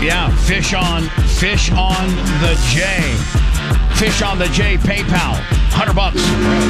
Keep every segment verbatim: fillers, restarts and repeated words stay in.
Yeah, fish on, fish on the J. Fish on the J, PayPal, hundred bucks.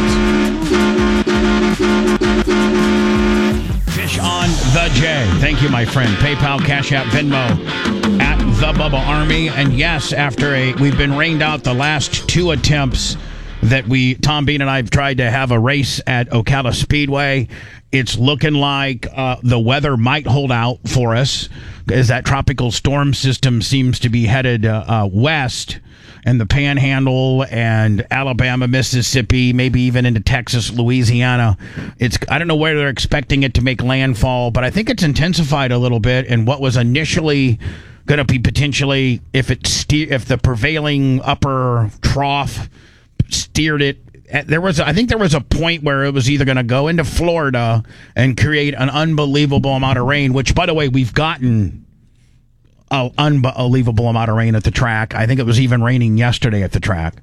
Fish on the J. Thank you, my friend. PayPal, Cash App, Venmo, at the Bubba Army. And yes, after a, we've been rained out the last two attempts that we, Tom Bean and I have tried to have a race at Ocala Speedway. It's looking like uh, the weather might hold out for us as that tropical storm system seems to be headed uh, uh, west, and the Panhandle and Alabama, Mississippi, maybe even into Texas, Louisiana. It's I don't know where they're expecting it to make landfall, but I think it's intensified a little bit. And what was initially going to be potentially, if it steer, if the prevailing upper trough steered it, there was I think there was a point where it was either going to go into Florida and create an unbelievable amount of rain, which, by the way, we've gotten an unbelievable amount of rain at the track. I think it was even raining yesterday at the track.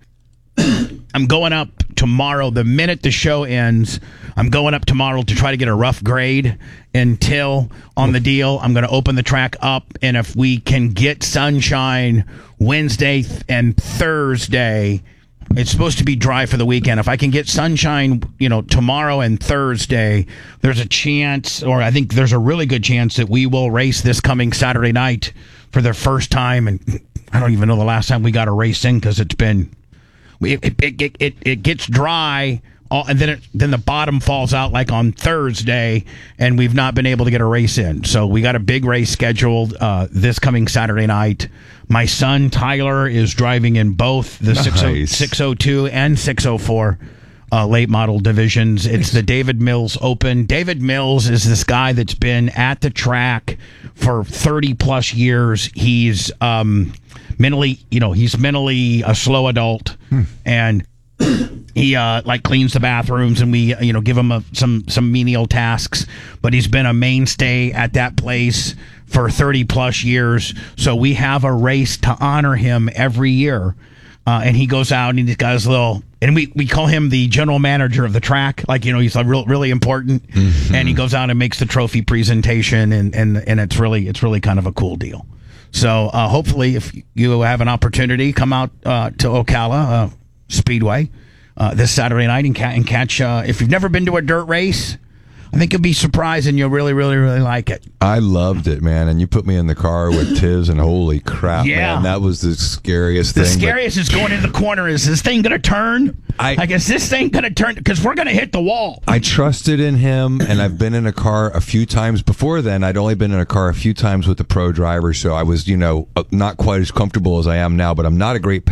I'm going up tomorrow. The minute the show ends, I'm going up tomorrow to try to get a rough grade until on the deal. I'm going to open the track up, and if we can get sunshine Wednesday and Thursday, it's supposed to be dry for the weekend. If I can get sunshine, you know, tomorrow and Thursday, there's a chance, or I think there's a really good chance that we will race this coming Saturday night for the first time. And I don't even know the last time we got a race in, because it's been it it, it it it gets dry, and then it then the bottom falls out like on Thursday, and we've not been able to get a race in. So we got a big race scheduled uh, this coming Saturday night. My son Tyler is driving in both the nice. six oh two and six oh four uh, late model divisions. It's the David Mills Open. David Mills is this guy that's been at the track for thirty plus years. He's um, mentally, you know, he's mentally a slow adult, hmm. and he uh, like cleans the bathrooms, and we, you know, give him a, some some menial tasks. But he's been a mainstay at that place for thirty plus years. So we have a race to honor him every year. Uh, and he goes out and he's got his little, and we, we call him the general manager of the track. Like, you know, he's like real, really important. Mm-hmm. And he goes out and makes the trophy presentation, and, and, and it's really, it's really kind of a cool deal. So uh, hopefully if you have an opportunity, come out uh, to Ocala uh, Speedway uh, this Saturday night and, ca- and catch, uh, if you've never been to a dirt race, I think you'll be surprised, and you'll really, really, really like it. I loved it, man. And you put me in the car with Tiz, and holy crap, yeah. man. That was the scariest the thing. The scariest but... is going in the corner. Is this thing going to turn? I, I guess this thing going to turn, because we're going to hit the wall. I trusted in him, and I've been in a car a few times. Before then, I'd only been in a car a few times with the pro driver, so I was, you know, not quite as comfortable as I am now, but I'm not a great